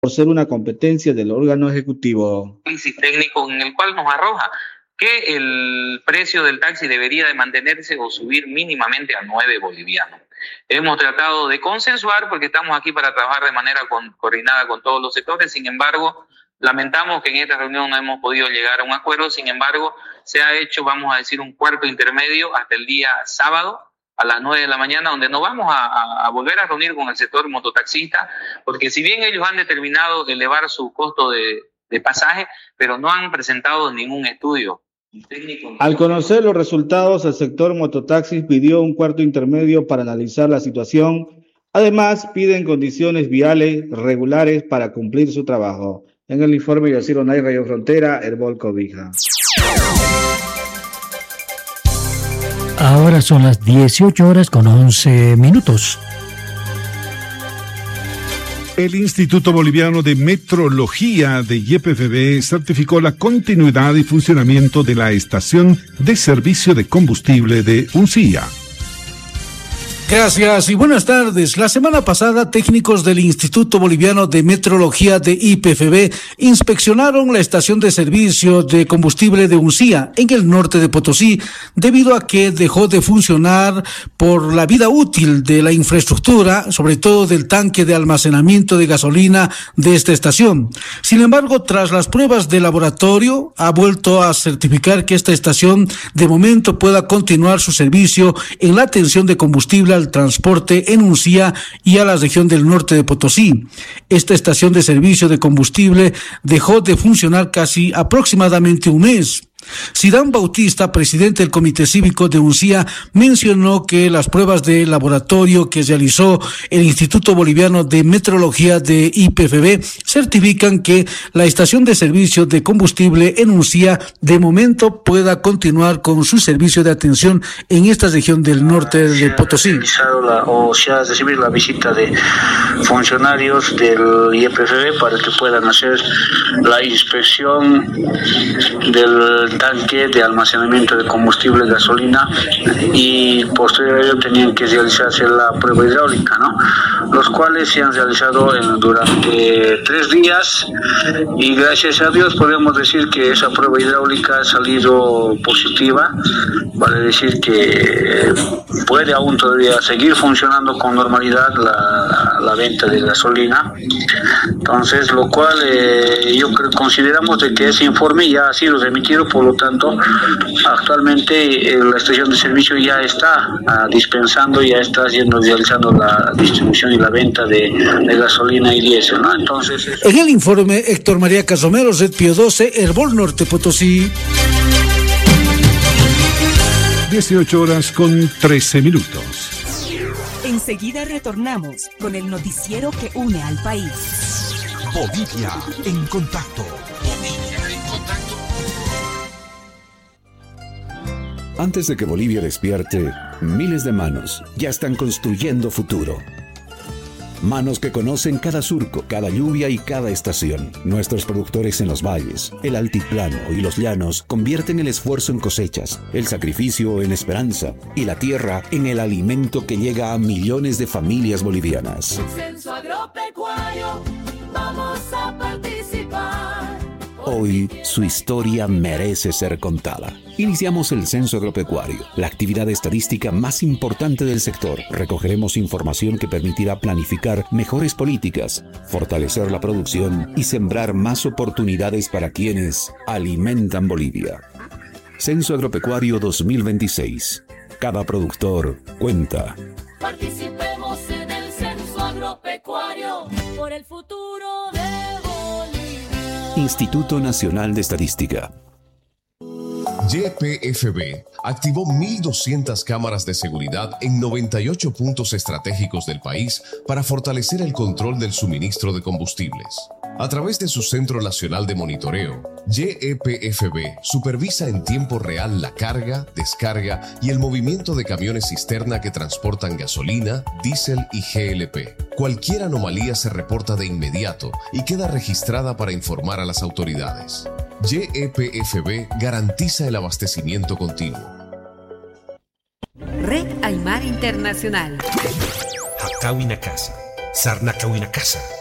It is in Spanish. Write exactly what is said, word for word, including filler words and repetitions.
por ser una competencia del órgano ejecutivo. Análisis técnico en el cual nos arroja que el precio del taxi debería de mantenerse o subir mínimamente a nueve bolivianos. Hemos tratado de consensuar porque estamos aquí para trabajar de manera con, coordinada con todos los sectores. Sin embargo, lamentamos que en esta reunión no hemos podido llegar a un acuerdo. Sin embargo, se ha hecho, vamos a decir, un cuarto intermedio hasta el día sábado a las nueve de la mañana, donde nos vamos a, a, a volver a reunir con el sector mototaxista, porque si bien ellos han determinado elevar su costo de, de pasaje, pero no han presentado ningún estudio técnico. Al conocer los resultados, el sector mototaxis pidió un cuarto intermedio para analizar la situación. Además, piden condiciones viales regulares para cumplir su trabajo. En el informe, Yacir Onay, Radio Frontera, Herbol Cobija. Ahora son las dieciocho horas con once minutos. El Instituto Boliviano de Metrología de Y P F B certificó la continuidad y funcionamiento de la estación de servicio de combustible de Uncía. Gracias y buenas tardes. La semana pasada, técnicos del Instituto Boliviano de Metrología de Y P F B inspeccionaron la estación de servicio de combustible de Uncía, en el norte de Potosí, debido a que dejó de funcionar por la vida útil de la infraestructura, sobre todo del tanque de almacenamiento de gasolina de esta estación. Sin embargo, tras las pruebas de laboratorio, ha vuelto a certificar que esta estación de momento pueda continuar su servicio en la atención de combustible al transporte en Uncía y a la región del norte de Potosí. Esta estación de servicio de combustible dejó de funcionar casi aproximadamente un mes. Sidán Bautista, presidente del Comité Cívico de Uncía, mencionó que las pruebas de laboratorio que realizó el Instituto Boliviano de Metrología de Y P F B certifican que la estación de servicio de combustible en Uncía de momento pueda continuar con su servicio de atención en esta región del norte de Potosí. La, o se ha recibido la visita de funcionarios del Y P F B para que puedan hacer la inspección del tanque de almacenamiento de combustible gasolina y posterior a ello tenían que realizarse la prueba hidráulica, ¿no? Los cuales se han realizado en, durante tres días y gracias a Dios podemos decir que esa prueba hidráulica ha salido positiva, vale decir que puede aún todavía seguir funcionando con normalidad la, la venta de gasolina. Entonces, lo cual eh, yo creo, consideramos de que ese informe ya ha sido remitido, por lo tanto, actualmente eh, la estación de servicio ya está uh, dispensando, ya está haciendo, realizando la distribución y la venta de, de gasolina y diésel, ¿no? Entonces, eso... En el informe, Héctor María Casomero, Red Pío doce, Herbol Norte Potosí. dieciocho horas con trece minutos. Enseguida retornamos con el noticiero que une al país. Bolivia en contacto. Bolivia en contacto. Antes de que Bolivia despierte, miles de manos ya están construyendo futuro. Manos que conocen cada surco, cada lluvia y cada estación. Nuestros productores en los valles, el altiplano y los llanos convierten el esfuerzo en cosechas, el sacrificio en esperanza y la tierra en el alimento que llega a millones de familias bolivianas. Censo Agropecuario, vamos a participar. Hoy su historia merece ser contada. Iniciamos el Censo Agropecuario, la actividad estadística más importante del sector. Recogeremos información que permitirá planificar mejores políticas, fortalecer la producción y sembrar más oportunidades para quienes alimentan Bolivia. Censo Agropecuario dos mil veintiséis. Cada productor cuenta. Participemos en el Censo Agropecuario por el futuro de Bolivia. Instituto Nacional de Estadística. Y P F B activó mil doscientas cámaras de seguridad en noventa y ocho puntos estratégicos del país para fortalecer el control del suministro de combustibles. A través de su Centro Nacional de Monitoreo, Y P F B supervisa en tiempo real la carga, descarga y el movimiento de camiones cisterna que transportan gasolina, diésel y G L P. Cualquier anomalía se reporta de inmediato y queda registrada para informar a las autoridades. Y P F B garantiza el abastecimiento continuo. Red Aymara Internacional. Hakawina Casa, Sarna Kawina Casa.